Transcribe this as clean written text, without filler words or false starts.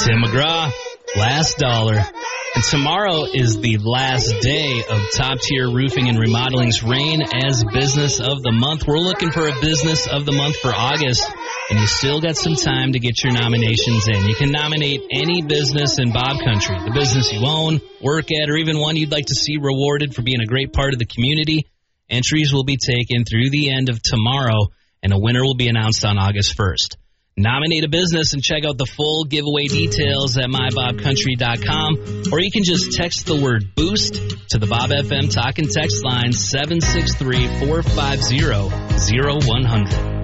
Tim McGraw, Last Dollar. And tomorrow is the last day of Top Tier Roofing and Remodeling's Reign as Business of the Month. We're looking for a Business of the Month for August, and you still got some time to get your nominations in. You can nominate any business in Bob Country, the business you own, work at, or even one you'd like to see rewarded for being a great part of the community. Entries will be taken through the end of tomorrow, and a winner will be announced on August 1st. Nominate a business and check out the full giveaway details at mybobcountry.com, or you can just text the word BOOST to the Bob FM talk and text line 763-450-0100.